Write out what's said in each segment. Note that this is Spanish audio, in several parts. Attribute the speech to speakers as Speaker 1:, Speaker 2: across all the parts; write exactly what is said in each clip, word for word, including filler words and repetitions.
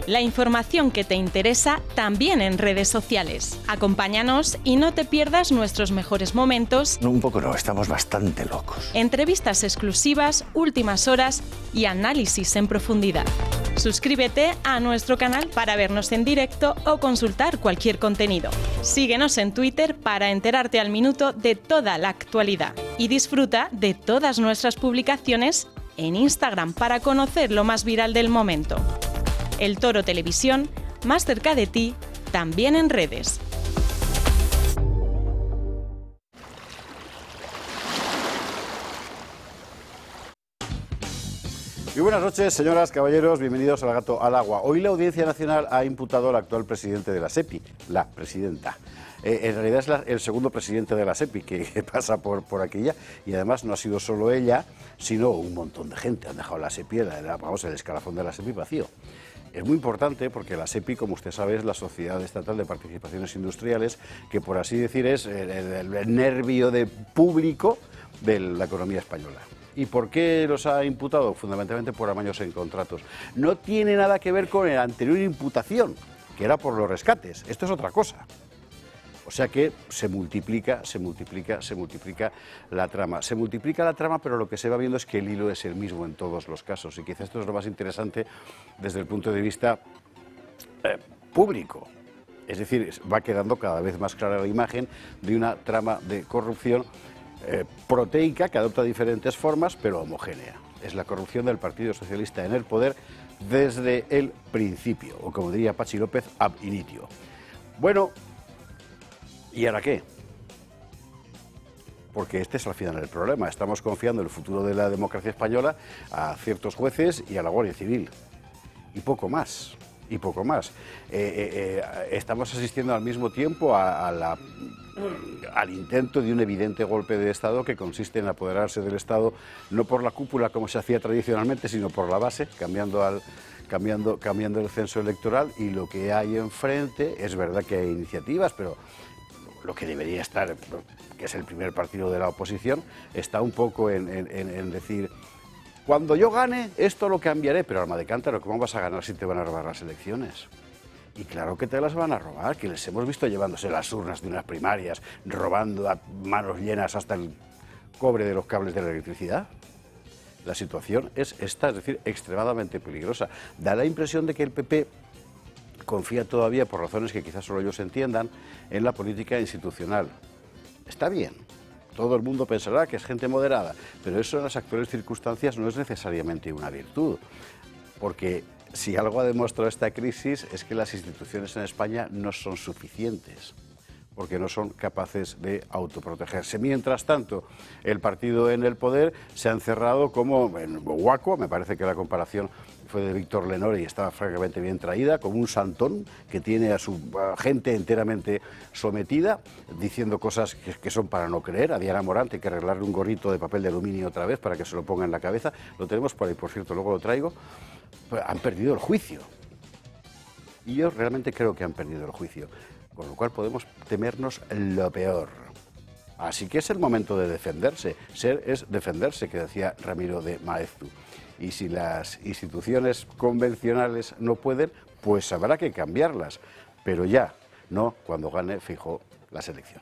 Speaker 1: La información que te interesa también en redes sociales. Acompáñanos y no te pierdas nuestros mejores momentos.
Speaker 2: No, un poco no, estamos bastante locos.
Speaker 1: Entrevistas exclusivas, últimas horas y análisis en profundidad. Suscríbete a nuestro canal para vernos en directo o consultar cualquier contenido. Síguenos en Twitter para enterarte al minuto de toda la actualidad. Y disfruta de todas nuestras publicaciones en Instagram para conocer lo más viral del momento. El Toro Televisión, más cerca de ti, también en redes.
Speaker 2: Muy buenas noches, señoras, caballeros, bienvenidos al Gato al Agua. Hoy la Audiencia Nacional ha imputado al actual presidente de la SEPI, la presidenta. Eh, en realidad es la, el segundo presidente de la SEPI que, que pasa por, por aquella, y además no ha sido solo ella, sino un montón de gente. Han dejado la SEPI, la, vamos, el escalafón de la SEPI vacío. Es muy importante porque la SEPI, como usted sabe, es la Sociedad Estatal de Participaciones Industriales, que por así decir es el, el, el nervio de público de la economía española. ¿Y por qué los ha imputado? Fundamentalmente por amaños en contratos. No tiene nada que ver con la anterior imputación, que era por los rescates. Esto es otra cosa. O sea que se multiplica, se multiplica, se multiplica la trama. Se multiplica la trama, pero lo que se va viendo es que el hilo es el mismo en todos los casos. Y quizás esto es lo más interesante desde el punto de vista eh, público. Es decir, va quedando cada vez más clara la imagen de una trama de corrupción eh, proteica que adopta diferentes formas, pero homogénea. Es la corrupción del Partido Socialista en el poder desde el principio, o como diría Pachi López, ab initio. Bueno, ¿y ahora qué? Porque este es al final el problema. Estamos confiando el futuro de la democracia española a ciertos jueces y a la Guardia Civil. Y poco más. Y poco más. Eh, eh, eh, estamos asistiendo al mismo tiempo a, a la, al intento de un evidente golpe de Estado que consiste en apoderarse del Estado no por la cúpula como se hacía tradicionalmente, sino por la base, cambiando al... Cambiando, cambiando el censo electoral, y lo que hay enfrente, es verdad que hay iniciativas, pero lo que debería estar, que es el primer partido de la oposición, está un poco en, en, en decir, cuando yo gane, esto lo cambiaré, pero alma de cántaro, ¿cómo vas a ganar si te van a robar las elecciones? Y claro que te las van a robar, que les hemos visto llevándose las urnas de unas primarias, robando a manos llenas hasta el cobre de los cables de la electricidad. La situación es esta, es decir, extremadamente peligrosa. Da la impresión de que el P P confía todavía, por razones que quizás solo ellos entiendan, en la política institucional. Está bien, todo el mundo pensará que es gente moderada, pero eso en las actuales circunstancias no es necesariamente una virtud, porque si algo ha demostrado esta crisis es que las instituciones en España no son suficientes, porque no son capaces de autoprotegerse. Mientras tanto, el partido en el poder se ha encerrado como en Guaco, me parece que la comparación fue de Víctor Lenore y estaba francamente bien traída, como un santón que tiene a su gente enteramente sometida, diciendo cosas que, que son para no creer. A Diana Morante hay que arreglarle un gorrito de papel de aluminio otra vez para que se lo ponga en la cabeza. Lo tenemos por ahí, por cierto, luego lo traigo. Pues han perdido el juicio. Y yo realmente creo que han perdido el juicio. Con lo cual podemos temernos lo peor. Así que es el momento de defenderse. Ser es defenderse, que decía Ramiro de Maeztu. Y si las instituciones convencionales no pueden, pues habrá que cambiarlas. Pero ya, no cuando gane Feijóo las elecciones.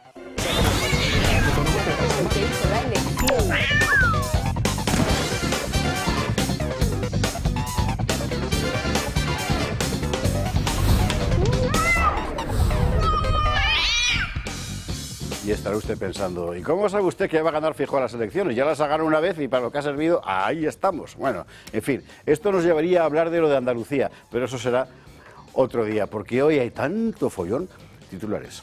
Speaker 2: Y estará usted pensando, ¿y cómo sabe usted que va a ganar Feijóo las elecciones? Ya las ha ganado una vez y para lo que ha servido, ahí estamos. Bueno, en fin, esto nos llevaría a hablar de lo de Andalucía, pero eso será otro día, porque hoy hay tanto follón. Titulares.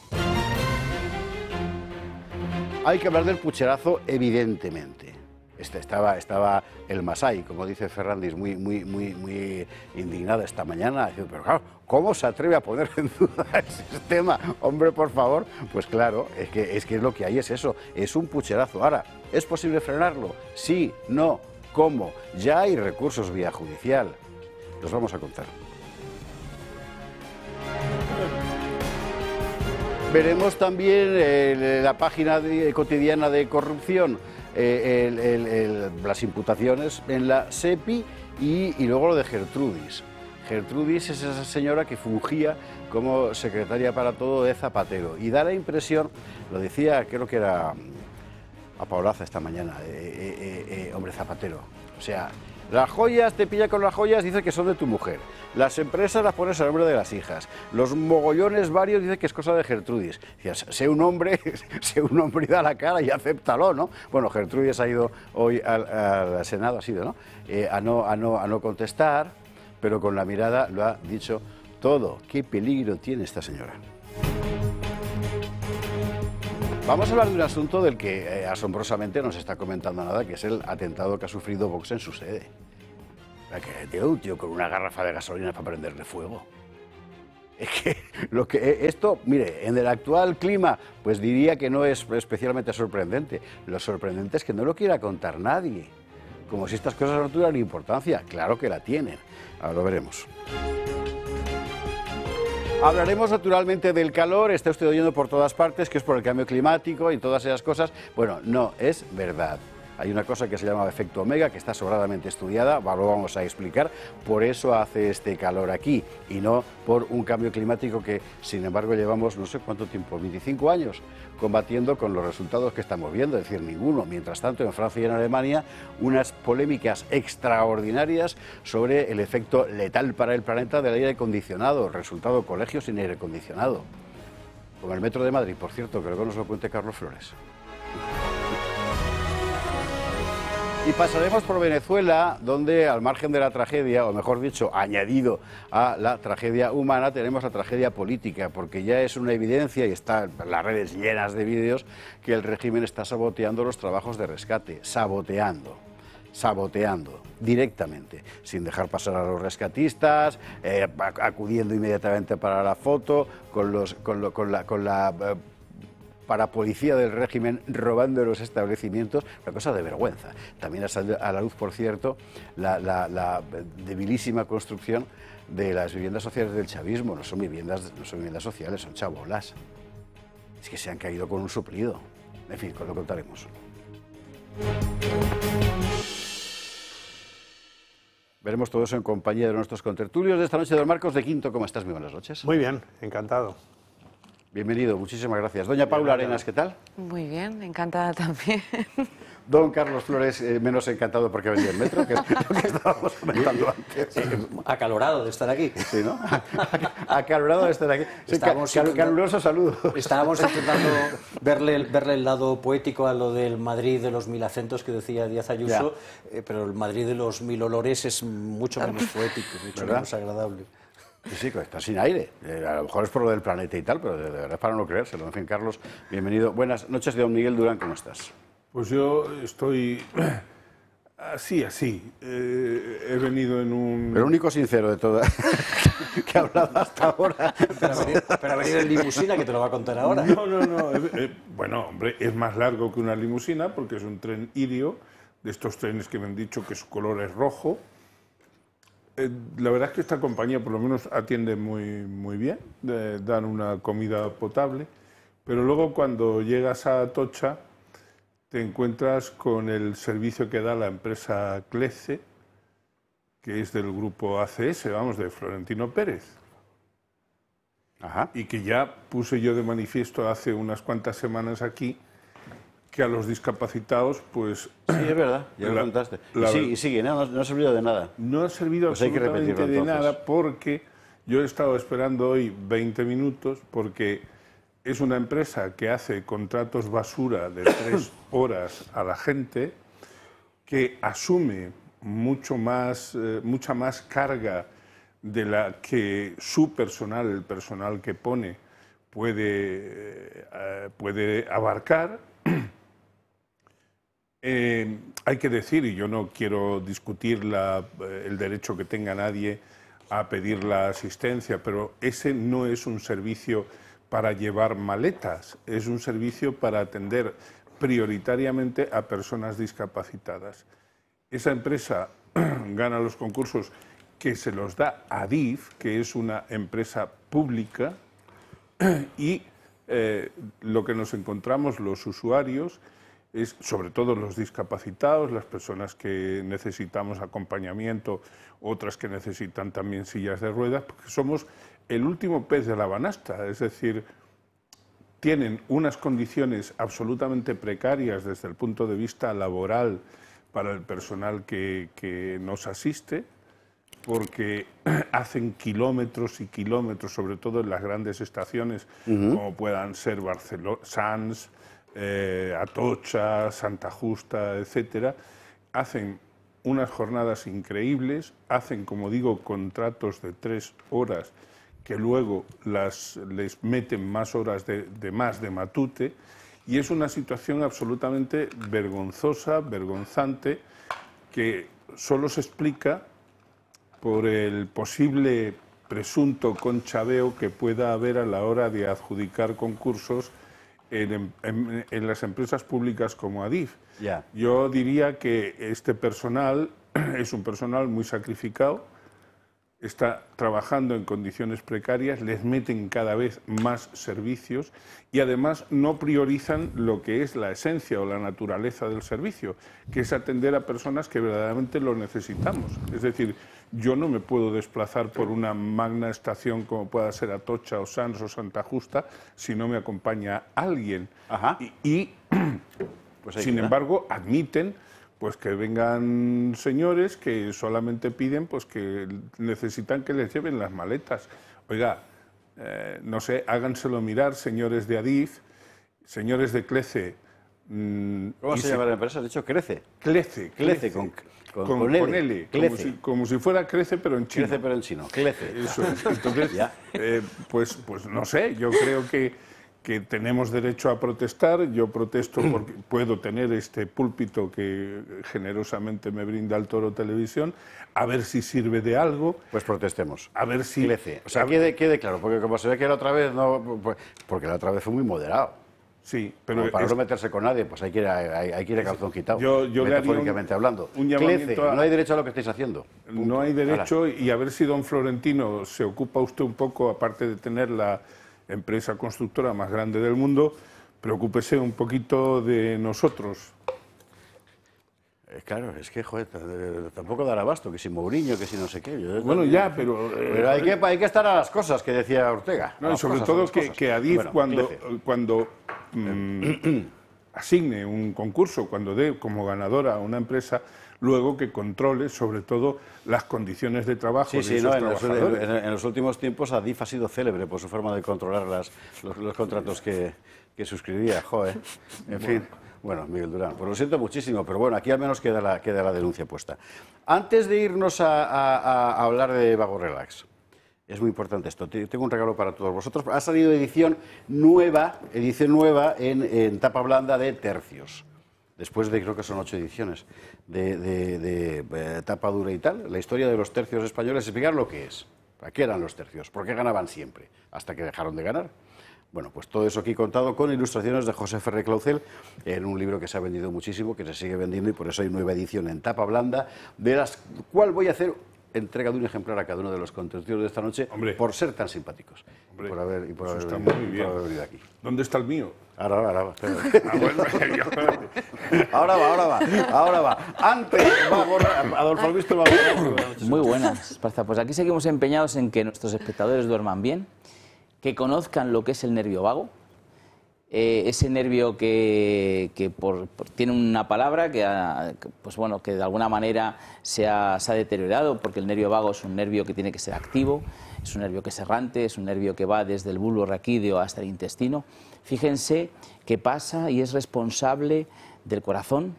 Speaker 2: Hay que hablar del pucherazo, evidentemente. Este, estaba, estaba el Masai, como dice Ferrandis, muy, muy, muy, muy indignada esta mañana, diciendo, pero claro, ¿cómo se atreve a poner en duda el sistema? Hombre, por favor. Pues claro, es que, es que lo que hay es eso, es un pucherazo. Ahora, ¿es posible frenarlo? Sí, no, ¿cómo? Ya hay recursos vía judicial. Los vamos a contar. Veremos también eh, la página de, cotidiana de corrupción, eh, el, el, el, las imputaciones en la SEPI y, y luego lo de Gertrudis. Gertrudis es esa señora que fungía como secretaria para todo de Zapatero y da la impresión, lo decía, creo que era a Paulaza esta mañana, eh, eh, eh, hombre Zapatero, o sea, las joyas, te pilla con las joyas, dice que son de tu mujer, las empresas las pones al nombre de las hijas, los mogollones varios dice que es cosa de Gertrudis. Dices, sé un hombre, sé un hombre y da la cara y acéptalo, ¿no? Bueno, Gertrudis ha ido hoy al, al Senado, ha sido, ¿no? Eh, a no, a no, a no contestar, pero con la mirada lo ha dicho todo. ¿Qué peligro tiene esta señora? Vamos a hablar de un asunto del que eh, asombrosamente no se está comentando nada, que es el atentado que ha sufrido Vox en su sede. Que tío, un tío con una garrafa de gasolina para prenderle fuego. Es que lo que esto, mire, en el actual clima, pues diría que no es especialmente sorprendente. Lo sorprendente es que no lo quiera contar nadie. Como si estas cosas no tuvieran importancia. Claro que la tienen. Ahora lo veremos. Hablaremos naturalmente del calor, está usted oyendo por todas partes que es por el cambio climático y todas esas cosas. Bueno, no es verdad. Hay una cosa que se llama efecto Omega, que está sobradamente estudiada, lo vamos a explicar, por eso hace este calor aquí, y no por un cambio climático que, sin embargo, llevamos no sé cuánto tiempo, veinticinco años, combatiendo con los resultados que estamos viendo, es decir, ninguno. Mientras tanto, en Francia y en Alemania, unas polémicas extraordinarias sobre el efecto letal para el planeta del aire acondicionado, resultado colegios sin aire acondicionado. Como el Metro de Madrid, por cierto, que luego nos lo cuente Carlos Flores. Y pasaremos por Venezuela, donde al margen de la tragedia, o mejor dicho, añadido a la tragedia humana, tenemos la tragedia política, porque ya es una evidencia, y están las redes llenas de vídeos, que el régimen está saboteando los trabajos de rescate, saboteando, saboteando, directamente, sin dejar pasar a los rescatistas, eh, acudiendo inmediatamente para la foto, con, los, con, lo, con la... Con la eh, para policía del régimen robando los establecimientos, una cosa de vergüenza. También ha salido a la luz, por cierto, la, la, la debilísima construcción de las viviendas sociales del chavismo. No son viviendas, no son viviendas sociales, son chabolas. Es que se han caído con un suplido. En fin, lo contaremos. Veremos todo eso en compañía de nuestros contertulios de esta noche. Don Marcos de Quinto, ¿cómo estás? Muy buenas noches.
Speaker 3: Muy bien, encantado.
Speaker 2: Bienvenido, muchísimas gracias. Doña Paula Arenas, ¿qué tal?
Speaker 4: Muy bien, encantada también.
Speaker 2: Don Carlos Flores, eh, menos encantado porque ha venido el metro, que es lo que estábamos comentando antes.
Speaker 5: Eh, acalorado de estar aquí.
Speaker 2: Sí, ¿no? Acalorado de estar aquí. Sí, cal, cal, caluroso saludo.
Speaker 5: Estábamos intentando verle, verle el lado poético a lo del Madrid de los mil acentos que decía Díaz Ayuso, eh, pero el Madrid de los mil olores es mucho menos poético, mucho ¿verdad? Menos agradable.
Speaker 2: Sí, sí, está sin aire. Eh, a lo mejor es por lo del planeta y tal, pero de, de verdad es para no creérselo. En fin, Carlos, bienvenido. Buenas noches, don Miguel Durán, ¿cómo estás?
Speaker 3: Pues yo estoy así, así. Eh, he venido en un...
Speaker 2: El único sincero de todo que ha hablado hasta ahora.
Speaker 5: Pero ha venido, pero ha venido en limusina, que te lo va a contar ahora.
Speaker 3: No, no, no. Eh, eh, bueno, hombre, es más largo que una limusina porque es un tren Irio, de estos trenes que me han dicho que su color es rojo. Eh, la verdad es que esta compañía por lo menos atiende muy, muy bien, eh, dan una comida potable, pero luego cuando llegas a Atocha te encuentras con el servicio que da la empresa Clece, que es del grupo A C S, vamos, de Florentino Pérez.
Speaker 2: Ajá. Y
Speaker 3: que ya puse yo de manifiesto hace unas cuantas semanas aquí, que a los discapacitados, pues...
Speaker 2: Sí, es verdad, ya la, lo contaste. La, y, sí, y sigue, ¿no? No ha servido de nada.
Speaker 3: No ha servido pues absolutamente de nada porque yo he estado esperando hoy veinte minutos porque es una empresa que hace contratos basura de tres horas a la gente, que asume mucho más, eh, mucha más carga de la que su personal, el personal que pone, puede, eh, puede abarcar. Eh, hay que decir, y yo no quiero discutir la, el derecho que tenga nadie a pedir la asistencia, pero ese no es un servicio para llevar maletas, es un servicio para atender prioritariamente a personas discapacitadas. Esa empresa gana los concursos que se los da a Adif, que es una empresa pública, y eh, lo que nos encontramos los usuarios es sobre todo los discapacitados, las personas que necesitamos acompañamiento, otras que necesitan también sillas de ruedas, porque somos el último pez de la banasta, es decir, tienen unas condiciones absolutamente precarias desde el punto de vista laboral para el personal que, que nos asiste, porque hacen kilómetros y kilómetros, sobre todo en las grandes estaciones, uh-huh. como puedan ser Barcelona, Sants, eh, Atocha, Santa Justa, etcétera, hacen unas jornadas increíbles, hacen, como digo, contratos de tres horas que luego las, les meten más horas de, de más de matute, y es una situación absolutamente vergonzosa, vergonzante, que solo se explica por el posible presunto conchaveo que pueda haber a la hora de adjudicar concursos en, en, en las empresas públicas como Adif.
Speaker 2: Yeah.
Speaker 3: Yo diría que este personal es un personal muy sacrificado, está trabajando en condiciones precarias, les meten cada vez más servicios y además no priorizan lo que es la esencia o la naturaleza del servicio, que es atender a personas que verdaderamente lo necesitamos. Es decir, yo no me puedo desplazar por una magna estación como pueda ser Atocha o Sants o Santa Justa si no me acompaña alguien.
Speaker 2: Ajá.
Speaker 3: Y, y
Speaker 2: pues
Speaker 3: sin
Speaker 2: queda.
Speaker 3: embargo, admiten pues que vengan señores que solamente piden pues que necesitan que les lleven las maletas. Oiga, eh, no sé, háganselo mirar, señores de Adif, señores de Clece. Mmm,
Speaker 2: ¿Cómo se, se llama la empresa? De hecho, Crece.
Speaker 3: Clece.
Speaker 2: Clece,
Speaker 3: Clece
Speaker 2: con, con,
Speaker 3: con,
Speaker 2: con L.
Speaker 3: con L,
Speaker 2: Clece.
Speaker 3: como, si, como si fuera Crece, pero en chino.
Speaker 2: Crece, pero en chino. Clece.
Speaker 3: Eso es. Entonces, eh, pues, pues no sé, yo creo que que tenemos derecho a protestar. Yo protesto porque puedo tener este púlpito que generosamente me brinda el Toro Televisión, a ver si sirve de algo.
Speaker 2: Pues protestemos.
Speaker 3: A ver si...
Speaker 2: Clece. O sea, quede, quede claro, porque como se ve que la otra vez no... Porque la otra vez fue muy moderado.
Speaker 3: Sí, pero...
Speaker 2: Como para
Speaker 3: es...
Speaker 2: no meterse con nadie, pues hay que ir, hay, hay que ir a calzón quitado,
Speaker 3: yo, yo
Speaker 2: metafóricamente un, hablando.
Speaker 3: Un
Speaker 2: Clece,
Speaker 3: a...
Speaker 2: no hay derecho a lo que estáis haciendo.
Speaker 3: Punto. No hay derecho, y a ver si don Florentino se ocupa usted un poco, aparte de tener la empresa constructora más grande del mundo, preocúpese un poquito de nosotros.
Speaker 2: Eh, claro, es que, joder, tampoco dará abasto, que si Mourinho, que si no sé qué. Yo,
Speaker 3: bueno, ya, pero...
Speaker 2: Eh, pero hay, que, hay que estar a las cosas, que decía Ortega.
Speaker 3: No, y sobre
Speaker 2: cosas,
Speaker 3: todo que, que Adif,
Speaker 2: bueno,
Speaker 3: cuando, cuando mm, asigne un concurso, cuando dé como ganadora a una empresa, luego que controle sobre todo las condiciones de trabajo
Speaker 2: sí,
Speaker 3: de
Speaker 2: sí,
Speaker 3: esos
Speaker 2: no, en, los,
Speaker 3: trabajadores.
Speaker 2: en, en los últimos tiempos Adif ha sido célebre por su forma de controlar las, los, los contratos que, que suscribía, joder. En bueno. fin, bueno, Miguel Durán, pues lo siento muchísimo, pero bueno, aquí al menos queda la, queda la denuncia puesta. Antes de irnos a, a, a hablar de Vago Relax, es muy importante esto, tengo un regalo para todos vosotros. Ha salido edición nueva, edición nueva en, en tapa blanda de Tercios. Después de, creo que son ocho ediciones, de, de, de, de tapa dura y tal, la historia de los tercios españoles, explicar lo que es, para qué eran los tercios, por qué ganaban siempre, hasta que dejaron de ganar. Bueno, pues todo eso aquí contado con ilustraciones de José Ferrer Claucel, en un libro que se ha vendido muchísimo, que se sigue vendiendo, y por eso hay nueva edición en tapa blanda, de las cual voy a hacer entrega de un ejemplar a cada uno de los contertulios de esta noche, hombre, por ser tan simpáticos.
Speaker 3: Hombre,
Speaker 2: y por haber, y por haber,
Speaker 3: está
Speaker 2: venido,
Speaker 3: muy bien.
Speaker 2: por haber venido aquí.
Speaker 3: ¿Dónde está el mío?
Speaker 2: Ahora va, ahora va.
Speaker 3: Ah, bueno,
Speaker 2: ahora va, ahora va, ahora va. Antes, va, Adolfo Albisto, va.
Speaker 6: Muy buenas, Esparza. Pues aquí seguimos empeñados en que nuestros espectadores duerman bien, que conozcan lo que es el nervio vago. Eh, ese nervio que, que por, por, tiene una palabra que, ha, que, pues bueno, que de alguna manera se ha, se ha deteriorado, porque el nervio vago es un nervio que tiene que ser activo, es un nervio que es errante, es un nervio que va desde el bulbo raquídeo hasta el intestino. Fíjense que pasa y es responsable del corazón,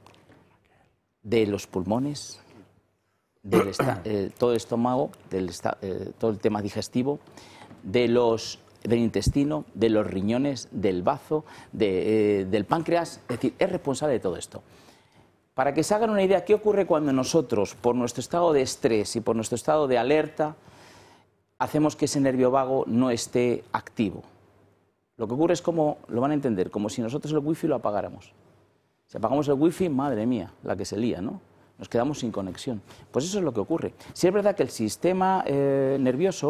Speaker 6: de los pulmones, del esta, eh, todo el estómago, del esta, eh, todo el tema digestivo, de los... del intestino, de los riñones, del bazo, de, eh, del páncreas, es decir, es responsable de todo esto. Para que se hagan una idea, ¿qué ocurre cuando nosotros, por nuestro estado de estrés y por nuestro estado de alerta, hacemos que ese nervio vago no esté activo? Lo que ocurre es como, lo van a entender, como si nosotros el wifi lo apagáramos. Si apagamos el wifi, madre mía, la que se lía, ¿no? Nos quedamos sin conexión. Pues eso es lo que ocurre. Sí es verdad que el sistema eh, nervioso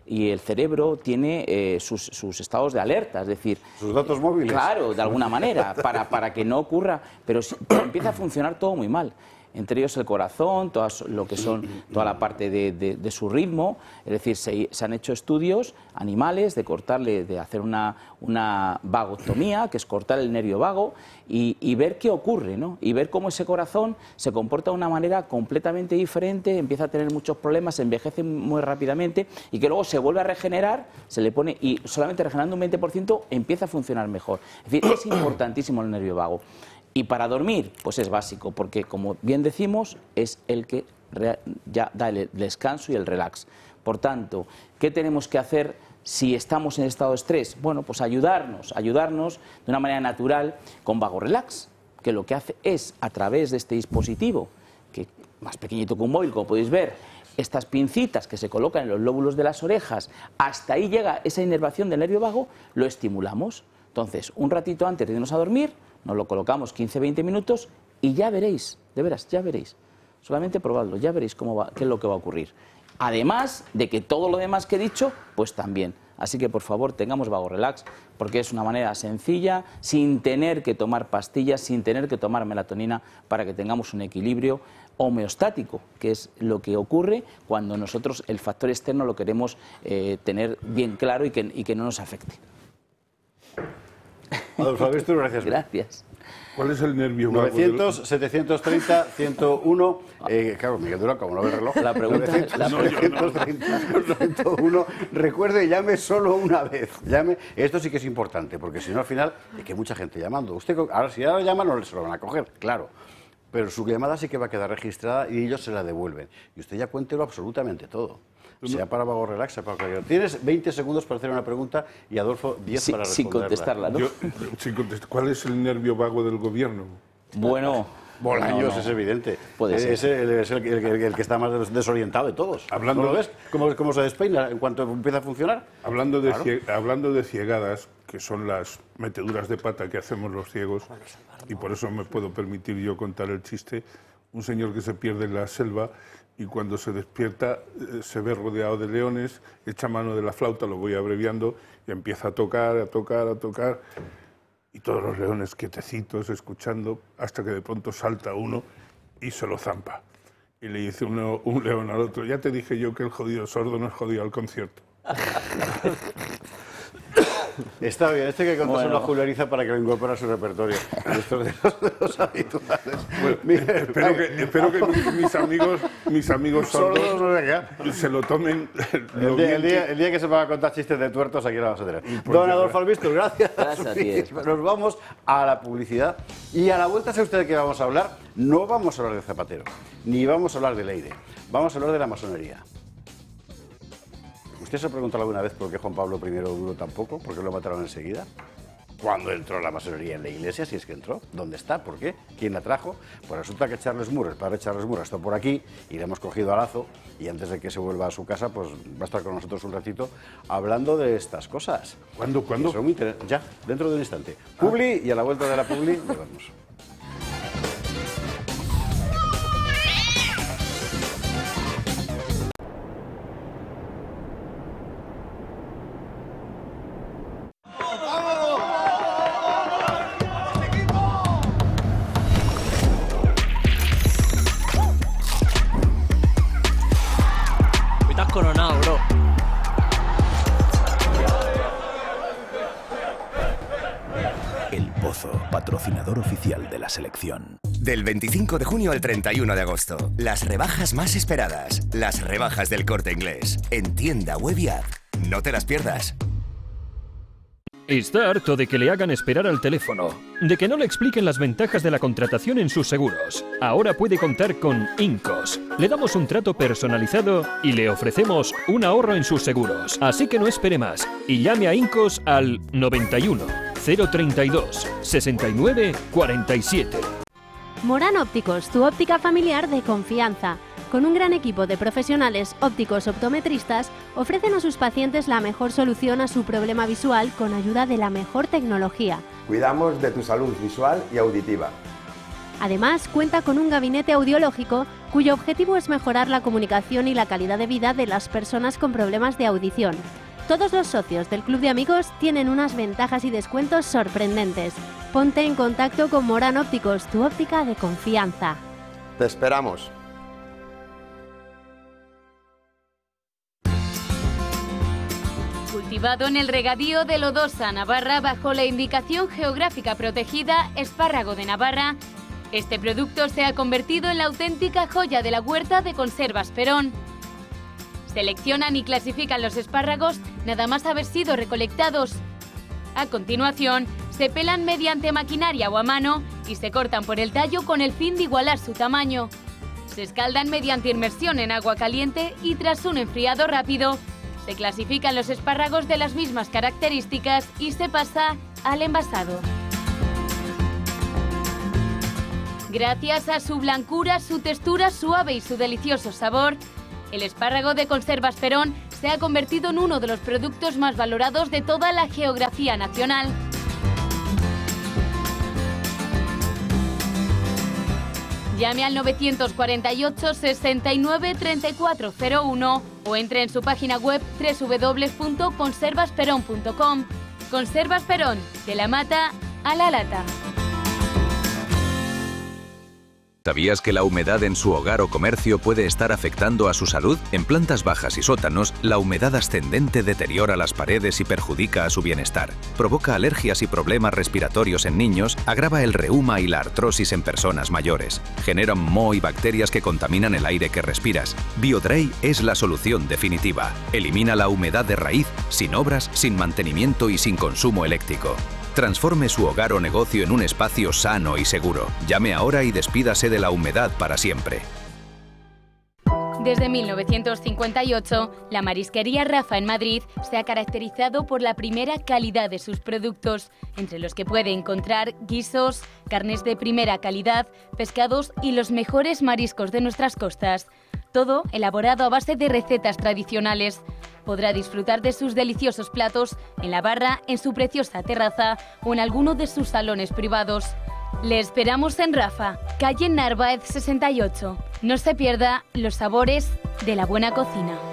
Speaker 6: y el cerebro tiene eh, sus, sus estados de alerta, es decir...
Speaker 2: Sus datos móviles.
Speaker 6: Claro, de alguna manera, para, para que no ocurra, pero, si, pero empieza a funcionar todo muy mal. Entre ellos el corazón, todas, lo que son, toda la parte de, de, de su ritmo, es decir, se, se han hecho estudios animales de cortarle, de hacer una, una vagotomía, que es cortar el nervio vago, y, y ver qué ocurre, ¿no? Y ver cómo ese corazón se comporta de una manera completamente diferente, empieza a tener muchos problemas, se envejece muy rápidamente, y que luego se vuelve a regenerar, se le pone, y solamente regenerando un veinte por ciento empieza a funcionar mejor. Es decir, es importantísimo el nervio vago. Y para dormir, pues es básico, porque como bien decimos, es el que ya da el descanso y el relax. Por tanto, ¿qué tenemos que hacer si estamos en estado de estrés? Bueno, pues ayudarnos, ayudarnos de una manera natural con Vago Relax, que lo que hace es, a través de este dispositivo, que más pequeñito que un móvil, como podéis ver, estas pincitas que se colocan en los lóbulos de las orejas, hasta ahí llega esa inervación del nervio vago, lo estimulamos. Entonces, un ratito antes de irnos a dormir, nos lo colocamos quince a veinte minutos y ya veréis, de veras, ya veréis. Solamente probadlo, ya veréis cómo va, qué es lo que va a ocurrir. Además de que todo lo demás que he dicho, pues también. Así que, por favor, tengamos Vago Relax, porque es una manera sencilla, sin tener que tomar pastillas, sin tener que tomar melatonina, para que tengamos un equilibrio homeostático, que es lo que ocurre cuando nosotros el factor externo lo queremos eh, tener bien claro y que, y que no nos afecte.
Speaker 2: Adolfo Albistur, gracias.
Speaker 6: Gracias.
Speaker 3: ¿Cuál es el nervio vago?
Speaker 2: novecientos, setecientos treinta, ciento uno. Eh, claro, Miguel Durán, como no ve el reloj.
Speaker 6: La pregunta
Speaker 2: novecientos,
Speaker 6: la
Speaker 2: setecientos treinta, ciento uno. Recuerde, llame solo una vez. Llame. Esto sí que es importante, porque si no, al final, hay que mucha gente llamando. Usted, ahora, si ahora llama, no se lo van a coger, claro. Pero su llamada sí que va a quedar registrada y ellos se la devuelven. Y usted ya cuéntelo absolutamente todo. Sea para Vago Relax, sea para cualquier. Tienes veinte segundos para hacer una pregunta y Adolfo diez
Speaker 6: sí,
Speaker 2: para responderla.
Speaker 6: Sin contestarla, ¿no?
Speaker 3: Yo, sin contestar. ¿Cuál es el nervio vago del gobierno?
Speaker 6: Bueno...
Speaker 2: Bolaños,
Speaker 6: no, no.
Speaker 2: es evidente.
Speaker 6: Puede ser.
Speaker 2: Es, el, es el, el, el, el que está más desorientado de todos.
Speaker 3: Hablando
Speaker 2: ¿No lo
Speaker 3: de-
Speaker 2: ves? ¿Cómo, ¿Cómo se despeina en cuanto empieza a funcionar?
Speaker 3: Hablando de,
Speaker 2: Claro.
Speaker 3: cie- hablando de ciegadas, que son las meteduras de pata que hacemos los ciegos, y por eso me puedo permitir yo contar el chiste, un señor que se pierde en la selva y cuando se despierta eh, se ve rodeado de leones, echa mano de la flauta, lo voy abreviando, y empieza a tocar, a tocar, a tocar, y todos los leones quietecitos, escuchando, hasta que de pronto salta uno y se lo zampa. Y le dice uno, un león al otro, ya te dije yo que el jodido sordo no es jodido al concierto.
Speaker 2: Está bien, este que contó
Speaker 6: Bueno.
Speaker 2: una juleriza para que lo incorpore a su repertorio. Esto de los, de los habituales. Miguel,
Speaker 3: Espero que, espero que mis, mis amigos, mis amigos
Speaker 2: sordos
Speaker 3: sordos
Speaker 2: no se quedan.
Speaker 3: se lo tomen.
Speaker 2: El
Speaker 3: lo
Speaker 2: día,
Speaker 3: bien
Speaker 2: el, día,
Speaker 3: que-
Speaker 2: el día que se van a contar chistes de tuertos, aquí lo vamos a tener.
Speaker 3: Pues
Speaker 2: Don
Speaker 3: ya
Speaker 2: Adolfo
Speaker 3: verás.
Speaker 2: Albistur, gracias.
Speaker 6: Gracias a ti.
Speaker 2: Nos vamos a la publicidad. Y a la vuelta, ¿sabe usted de qué vamos a hablar? No vamos a hablar de Zapatero, ni vamos a hablar de Leire. Vamos a hablar de la masonería. ¿Usted se ha preguntado alguna vez por qué Juan Pablo primero duró tan poco? ¿Por qué lo mataron enseguida? ¿Cuándo entró la masonería en la iglesia? Si es que entró. ¿Dónde está? ¿Por qué? ¿Quién la trajo? Pues resulta que Charles Moore, el padre Charles Moore, está por aquí y le hemos cogido a lazo y antes de que se vuelva a su casa, pues va a estar con nosotros un ratito hablando de estas cosas.
Speaker 3: ¿Cuándo? ¿Cuándo?
Speaker 2: Que son muy inter- Ya, dentro de un instante. Publi y a la vuelta de la Publi volvemos.
Speaker 7: Hoy te has coronado, bro.
Speaker 8: El Pozo, patrocinador oficial de la selección.
Speaker 9: Del veinticinco de junio al treinta y uno de agosto, las rebajas más esperadas, las rebajas del Corte Inglés, en tienda web y app. No te las pierdas.
Speaker 10: Está harto de que le hagan esperar al teléfono, de que no le expliquen las ventajas de la contratación en sus seguros. Ahora puede contar con Incos. Le damos un trato personalizado y le ofrecemos un ahorro en sus seguros. Así que no espere más y llame a Incos al noventa y uno, cero treinta y dos, sesenta y nueve, cuarenta y siete.
Speaker 11: Morán Ópticos, tu óptica familiar de confianza. Con un gran equipo de profesionales ópticos optometristas, ofrecen a sus pacientes la mejor solución a su problema visual con ayuda de la mejor tecnología.
Speaker 12: Cuidamos de tu salud visual y auditiva.
Speaker 11: Además, cuenta con un gabinete audiológico cuyo objetivo es mejorar la comunicación y la calidad de vida de las personas con problemas de audición. Todos los socios del Club de Amigos tienen unas ventajas y descuentos sorprendentes. Ponte en contacto con Morán Ópticos, tu óptica de confianza.
Speaker 12: Te esperamos.
Speaker 13: Cultivado en el regadío de Lodosa, Navarra, bajo la indicación geográfica protegida Espárrago de Navarra, este producto se ha convertido en la auténtica joya de la huerta de Conservas Perón. Seleccionan y clasifican los espárragos nada más haber sido recolectados. A continuación, se pelan mediante maquinaria o a mano y se cortan por el tallo con el fin de igualar su tamaño. Se escaldan mediante inmersión en agua caliente y tras un enfriado rápido, se clasifican los espárragos de las mismas características y se pasa al envasado. Gracias a su blancura, su textura suave y su delicioso sabor, el espárrago de Conservas Perón se ha convertido en uno de los productos más valorados de toda la geografía nacional. Llame al novecientos cuarenta y ocho, sesenta y nueve, treinta y cuatro cero uno o entre en su página web doble u doble u doble u punto conservas perón punto com. Conservas Perón, de la mata a la lata.
Speaker 14: ¿Sabías que la humedad en su hogar o comercio puede estar afectando a su salud? En plantas bajas y sótanos, la humedad ascendente deteriora las paredes y perjudica a su bienestar. Provoca alergias y problemas respiratorios en niños, agrava el reuma y la artrosis en personas mayores. Generan moho y bacterias que contaminan el aire que respiras. BioDry es la solución definitiva. Elimina la humedad de raíz, sin obras, sin mantenimiento y sin consumo eléctrico. Transforme su hogar o negocio en un espacio sano y seguro. Llame ahora y despídase de la humedad para siempre.
Speaker 13: Desde mil novecientos cincuenta y ocho, la marisquería Rafa en Madrid se ha caracterizado por la primera calidad de sus productos, entre los que puede encontrar guisos, carnes de primera calidad, pescados y los mejores mariscos de nuestras costas. Todo elaborado a base de recetas tradicionales. Podrá disfrutar de sus deliciosos platos en la barra, en su preciosa terraza o en alguno de sus salones privados. Le esperamos en Rafa, calle Narváez sesenta y ocho. No se pierda los sabores de la buena cocina.